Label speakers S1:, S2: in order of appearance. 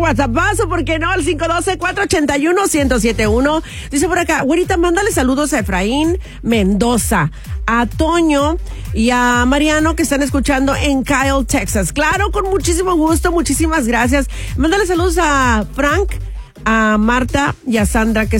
S1: WhatsAppazo, ¿por qué no? Al 512-481-1071. Dice por acá, güerita, mándale saludos a Efraín Mendoza, a Toño y a Mariano que están escuchando en Kyle, Texas. Claro, con muchísimo gusto, muchísimas gracias. Mándale saludos a Frank, a Marta y a Sandra que